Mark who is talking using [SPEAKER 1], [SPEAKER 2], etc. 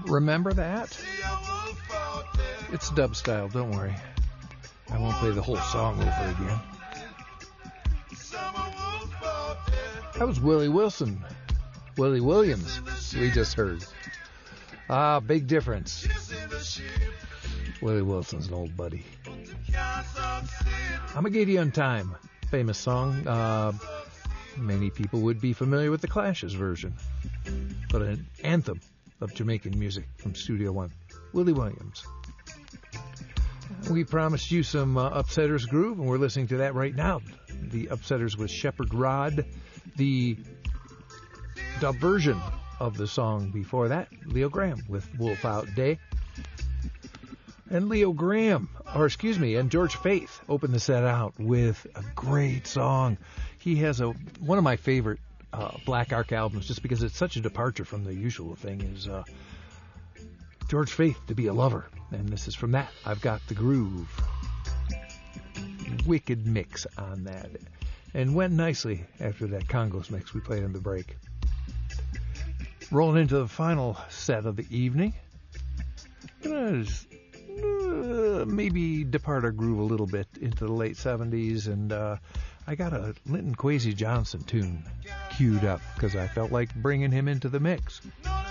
[SPEAKER 1] Remember that? It's dub style, don't worry. I won't play the whole song over again. That was Willie Wilson. Willie Williams, we just heard. Big difference. Willie Wilson's an old buddy. Armageddon Time, famous song. Many people would be familiar with the Clash's version, but an anthem of Jamaican music from Studio One. Willie Williams. We promised you some Upsetters groove, and we're listening to that right now. The Upsetters with Shepherd Rod. The dub version of the song before that, Leo Graham with Wolf Out Day. And and George Faith opened the set out with a great song. He has one of my favorite Black Ark albums, just because it's such a departure from the usual thing, is George Faith, To Be a Lover. And this is from that. I've Got the Groove. Wicked mix on that. And went nicely after that Congos mix we played in the break. Rolling into the final set of the evening. Maybe depart our groove a little bit into the late 70s, and I got a Linton Kwesi Johnson tune queued up because I felt like bringing him into the mix.